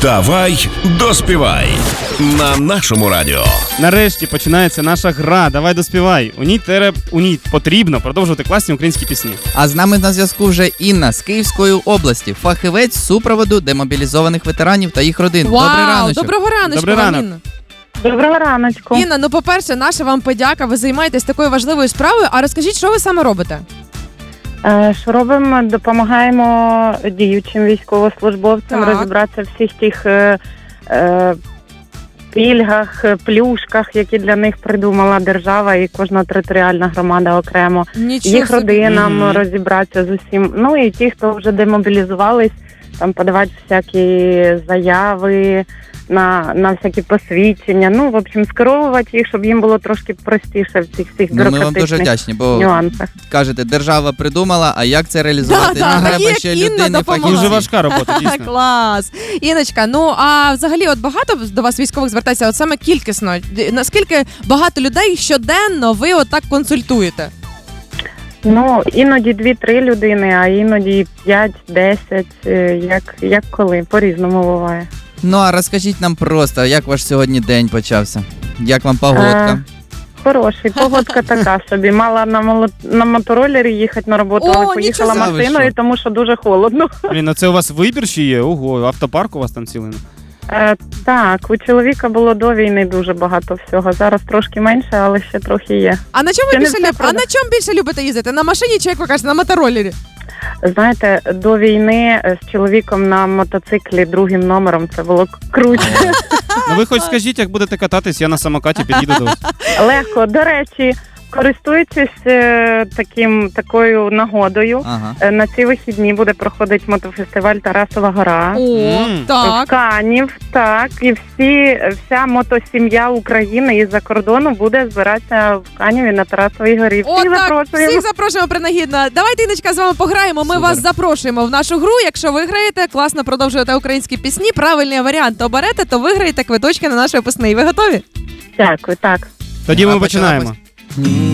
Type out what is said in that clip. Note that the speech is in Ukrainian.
Давай доспівай на нашому радіо. Нарешті починається наша гра «Давай доспівай». У ній потрібно продовжувати класні українські пісні. А з нами на зв'язку вже Інна з Київської області, фахівець супроводу демобілізованих ветеранів та їх родин. Вау, Добрий раночок. доброго раночку Добрий вам, ранок. Інна. Доброго раночку. Інна, ну по-перше, наша вам подяка, ви займаєтесь такою важливою справою, а розкажіть, що ви саме робите? Що робимо? Допомагаємо діючим військовослужбовцям Так. розібратися в всіх тих пільгах, плюшках, які для них придумала держава і кожна територіальна громада окремо. Нічого Їх собі. родинам Мгм. розібратися з усім. Ну і ті, хто вже демобілізувались, там подавати всякі заяви на всякі посвідчення. Ну, в общем, скеровувати їх, щоб їм було трошки простіше в цих всіх Ну, ми вам дуже бюрократичних вдячні, бо нюансах. кажете, держава придумала, а як це реалізувати? Да, Треба такі, як ще Інна, людини допомагає. фахівці. Дуже важка робота, дійсно. Клас. Іночка, ну а взагалі от багато до вас військових звертається, от саме кількісно. Наскільки багато людей щоденно ви отак консультуєте? Ну, іноді 2-3 людини, а іноді 5-10, як коли, по-різному буває. Ну, а розкажіть нам просто, як ваш сьогодні день почався? Як вам погодка? Хороший, погодка така собі. Мала на мотороллері їхати на роботу, О, але поїхала нічого собі. машиною, тому що дуже холодно. Блін, а це у вас вибір ще є? Ого, автопарк у вас там цілий. Так, у чоловіка було до війни дуже багато всього. Зараз трошки менше, але ще трохи є. А на чому Це ви не більше все а на чому більше любите їздити? На машині чи, як ви кажете, на мотороллері? Знаєте, до війни з чоловіком на мотоциклі другим номером це було круче. Ну ви хоч скажіть, як будете кататись, я на самокаті під'їду до вас. Легко. До речі, користуючись такою нагодою, Ага. на ці вихідні буде проходити мотофестиваль Тарасова гора. О, Мм. В так. Канів, так, і вся мотосім'я України із-за кордону буде збиратися в Каніві на Тарасовій горі. О, Всіх так, запрошуємо. всіх запрошуємо принагідно. Давайте, Іночка, з вами пограємо. Ми Супер. вас запрошуємо в нашу гру. Якщо виграєте, класно продовжуєте українські пісні, правильний варіант оберете, то виграєте квиточки на наш випускний. Ви готові? Дякую, так. Тоді ми А, починаємо.